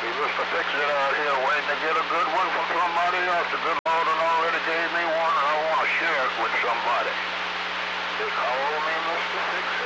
He was to fix it out here, waiting to get a good one from somebody else. The good Lord already gave me one, and I want to share it with somebody. They call me Mr. Fix-It.